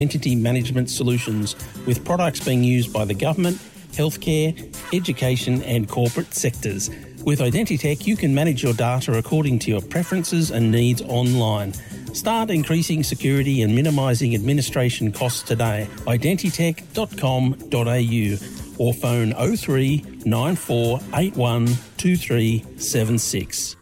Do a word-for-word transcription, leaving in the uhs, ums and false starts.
identity management solutions with products being used by the government, healthcare, education and corporate sectors. With Identitech, you can manage your data according to your preferences and needs online. Start increasing security and minimising administration costs today. identitech dot com dot a u or phone oh three nine four eight one two three seven six.